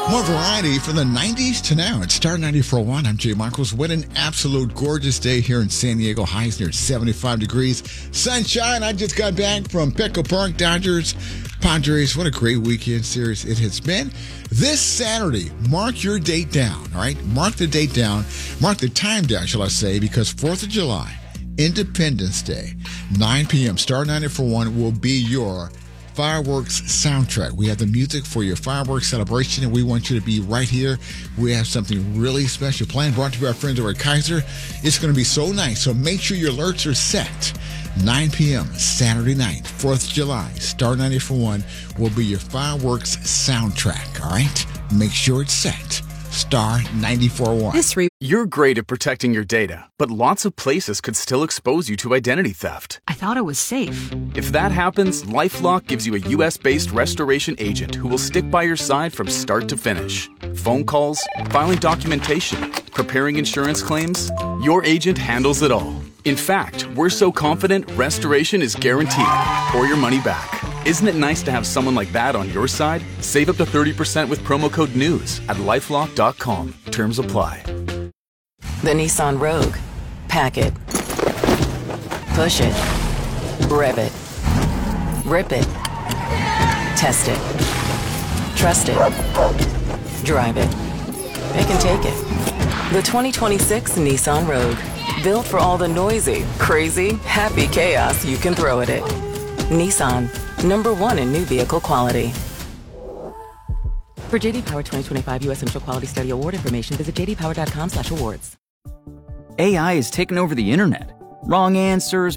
More variety from the 90s to now. It's Star 94.1. I'm Jay Michaels. What an absolute gorgeous day here in San Diego. Highs near 75 degrees. Sunshine. I just got back from Petco Park. Dodgers, Padres. What a great weekend series it has been. This Saturday, mark your date down, all right? Mark the date down. Mark the time down, shall I say, because 4th of July, Independence Day, 9 p.m., Star 94.1 will be your fireworks soundtrack. We have the music for your fireworks celebration, and we want you to be right here. We have something really special planned, brought to you by our friends over at Kaiser. It's going to be so nice, so make sure your alerts are set. 9 p.m. Saturday night, 4th of July, Star 94.1 will be your fireworks soundtrack, all right? Make sure it's set. Star 94.1. You're great at protecting your data, but lots of places could still expose you to identity theft. I thought it was safe. If that happens, LifeLock gives you a U.S.-based restoration agent who will stick by your side from start to finish. Phone calls, filing documentation, preparing insurance claims, your agent handles it all. In fact, we're so confident restoration is guaranteed or your money back. Isn't it nice to have someone like that on your side? Save up to 30% with promo code NEWS at LifeLock.com. Terms apply. The Nissan Rogue. Pack it. Push it. Rev it. Rip it. Test it. Trust it. Drive it. It can take it. The 2026 Nissan Rogue. Built for all the noisy, crazy, happy chaos you can throw at it. Nissan. #1 in new vehicle quality. For JD Power 2025 U.S. Central Quality Study Award information, visit jdpower.com/awards. AI is taking over the internet. Wrong answers,